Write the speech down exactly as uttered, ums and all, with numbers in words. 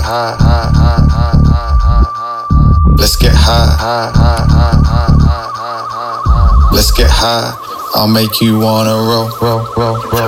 high, high, high, high, high, high. Let's get high, high, high, high, high, high, high. Let's get high. I'll make you wanna roll, roll, roll, roll.